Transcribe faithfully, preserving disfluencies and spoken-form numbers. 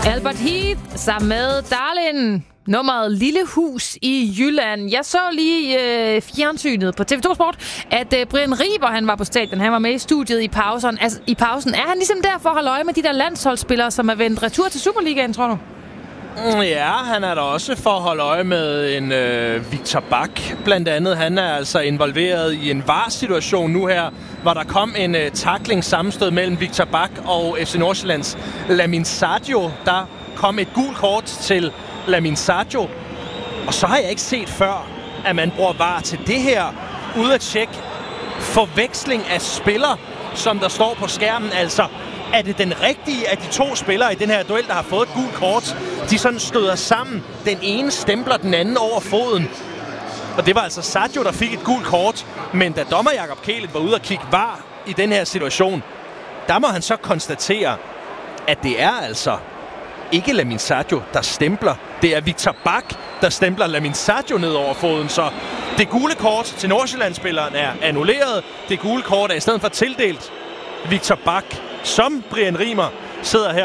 Albert Heath sammen med Darlin. Nummeret Lille Hus i Jylland. Jeg så lige øh, fjernsynet på T V to Sport, at øh, Brian Riber, han var på stadion. Han var med i studiet i pausen. Altså, i pausen. Er han ligesom der for at holde øje med de der landsholdsspillere, som er vendt retur til Superligaen, tror du? Ja, han er der også for at holde øje med en øh, Victor Bak, blandt andet. Han er altså involveret i en V A R-situation nu her, hvor der kom en øh, tackling sammenstød mellem Victor Bak og F C Nordsjællands Lamin Sadio. Der kom et gult kort til Lamin Sadio. Og så har jeg ikke set før, at man bruger V A R til det her. Ude at tjekke forveksling af spillere, som der står på skærmen. Altså, er det den rigtige af de to spillere i den her duel, der har fået et gult kort? De sådan støder sammen. Den ene stempler den anden over foden. Og det var altså Sadio, der fik et gult kort. Men da dommer Jakob Kehlet var ude og kigge V A R i den her situation, der må han så konstatere, at det er altså ikke Lamin Sadio, der stempler. Det er Victor Bak, der stempler Lamin Sadio ned over foden. Så det gule kort til Nordsjællandsspilleren er annulleret. Det gule kort er i stedet for tildelt Victor Bak, som Brian Rimer sidder her